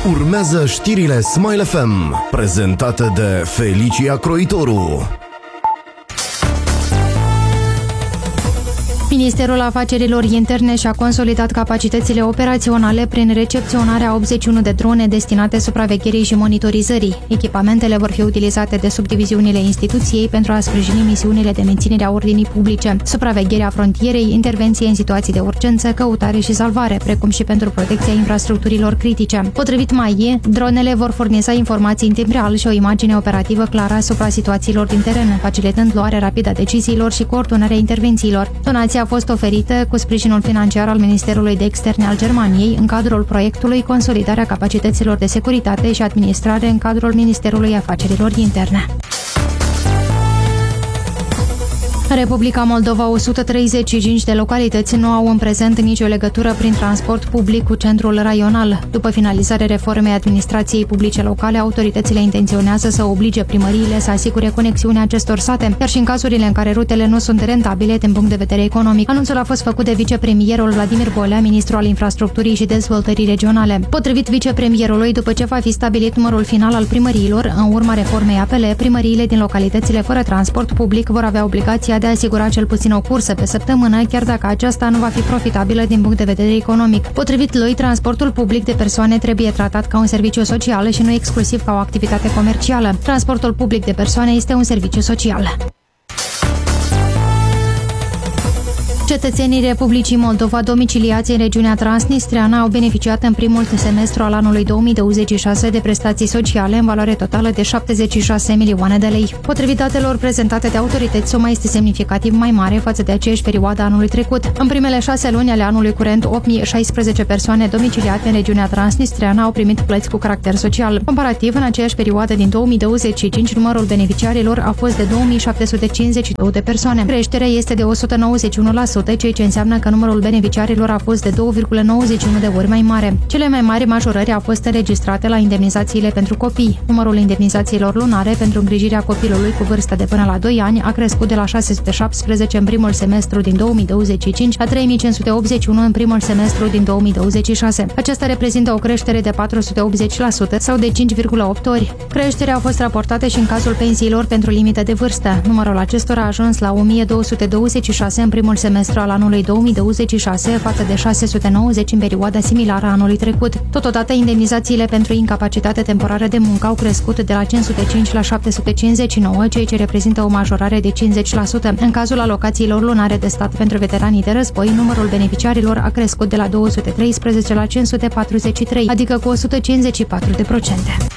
Urmează știrile Smile FM, prezentate de Felicia Croitoru. Ministerul Afacerilor Interne și-a consolidat capacitățile operaționale prin recepționarea 81 de drone destinate supravegherii și monitorizării. Echipamentele vor fi utilizate de subdiviziunile instituției pentru a sprijini misiunile de menținere a ordinii publice, supravegherea frontierei, intervenție în situații de urgență, căutare și salvare, precum și pentru protecția infrastructurilor critice. Potrivit MAI, dronele vor furniza informații în timp real și o imagine operativă clară asupra situațiilor din teren, facilitând luarea rapidă a deciziilor și coordonarea intervențiilor. Donația a fost oferită cu sprijinul financiar al Ministerului de Externe al Germaniei în cadrul proiectului Consolidarea capacităților de securitate și administrare în cadrul Ministerului Afacerilor Interne. În Republica Moldova, 135 de localități nu au în prezent nicio legătură prin transport public cu centrul raional. După finalizarea reformei administrației publice locale, autoritățile intenționează să oblige primăriile să asigure conexiunea acestor sate, iar și în cazurile în care rutele nu sunt rentabile din punct de vedere economic. Anunțul a fost făcut de vicepremierul Vladimir Bolea, ministru al infrastructurii și dezvoltării regionale. Potrivit vicepremierului, după ce va fi stabilit numărul final al primăriilor, în urma reformei APL, primăriile din localitățile fără transport public vor avea obligația de a asigura cel puțin o cursă pe săptămână, chiar dacă aceasta nu va fi profitabilă din punct de vedere economic. Potrivit lui, transportul public de persoane trebuie tratat ca un serviciu social și nu exclusiv ca o activitate comercială. Transportul public de persoane este un serviciu social. Cetățenii Republicii Moldova domiciliați în regiunea Transnistreană au beneficiat în primul semestru al anului 2026 de prestații sociale în valoare totală de 76 milioane de lei. Potrivit datelor prezentate de autorități, suma este semnificativ mai mare față de aceeași perioadă anului trecut. În primele 6 luni ale anului curent, 8016 persoane domiciliate în regiunea Transnistreană au primit plăți cu caracter social. Comparativ, în aceeași perioadă din 2025, numărul beneficiarilor a fost de 2752 de persoane. Creșterea este de 191%, ceea ce înseamnă că numărul beneficiarilor a fost de 2,91 de ori mai mare. Cele mai mari majorări au fost înregistrate la indemnizațiile pentru copii. Numărul indemnizațiilor lunare pentru îngrijirea copilului cu vârstă de până la 2 ani a crescut de la 617 în primul semestru din 2025 la 3581 în primul semestru din 2026. Aceasta reprezintă o creștere de 480% sau de 5,8 ori. Creșterea a fost raportată și în cazul pensiilor pentru limită de vârstă. Numărul acestora a ajuns la 1226 în primul semestru al anului 2026 față de 690 în perioada similară a anului trecut. Totodată, indemnizațiile pentru incapacitate temporară de muncă au crescut de la 505 la 759, ceea ce reprezintă o majorare de 50%. În cazul alocațiilor lunare de stat pentru veteranii de război, numărul beneficiarilor a crescut de la 213 la 543, adică cu 154%.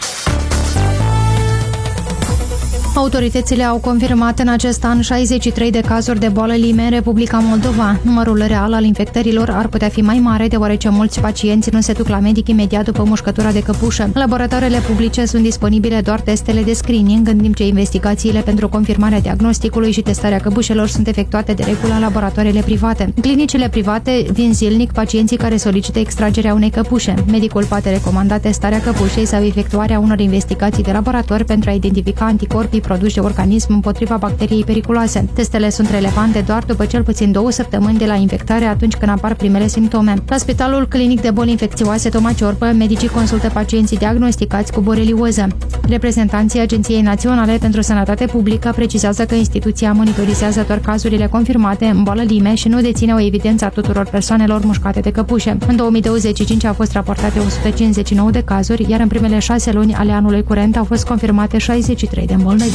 Autoritățile au confirmat în acest an 63 de cazuri de boală Lyme în Republica Moldova. Numărul real al infectărilor ar putea fi mai mare, deoarece mulți pacienți nu se duc la medic imediat după mușcătura de căpușă. În laboratoarele publice sunt disponibile doar testele de screening, în timp ce investigațiile pentru confirmarea diagnosticului și testarea căpușelor sunt efectuate de regulă în laboratoarele private. În clinicile private vin zilnic pacienții care solicită extragerea unei căpușe. Medicul poate recomanda testarea căpușei sau efectuarea unor investigații de laborator pentru a identifica anticorpii produși de organism împotriva bacteriei periculoase. Testele sunt relevante doar după cel puțin 2 săptămâni de la infectare, atunci când apar primele simptome. La Spitalul Clinic de Boli Infecțioase Toma Ciorpă, medicii consultă pacienții diagnosticați cu borelioză. Reprezentanții Agenției Naționale pentru Sănătate Publică precizează că instituția monitorizează doar cazurile confirmate în boală Lyme și nu deține o evidență a tuturor persoanelor mușcate de căpușe. În 2025 au fost raportate 159 de cazuri, iar în primele 6 luni ale anului curent au fost confirmate 63 de îmbolnăviri.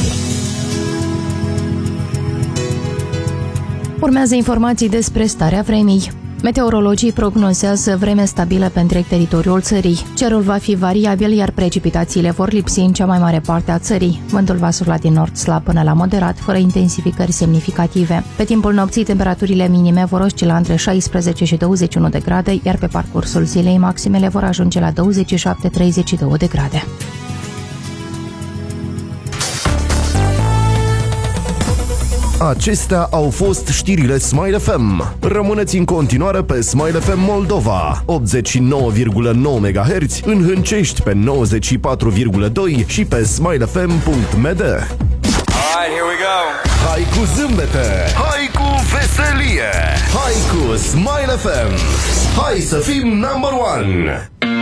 Urmează informații despre starea vremii. Meteorologii prognozează vreme stabilă pe întreg teritoriul țării. Cerul va fi variabil, iar precipitațiile vor lipsi în cea mai mare parte a țării. Vântul va sufla din nord slab până la moderat, fără intensificări semnificative. Pe timpul nopții, temperaturile minime vor oscila între 16 și 21 de grade, iar pe parcursul zilei maximele vor ajunge la 27-32 de grade. Acestea au fost știrile Smile FM. Rămâneți în continuare pe Smile FM Moldova, 89,9 MHz, în Hâncești pe 94,2 și pe smilefm.md. Alright, here we go. Hai cu zâmbete, hai cu veselie, hai cu Smile FM. Hai să fim number one.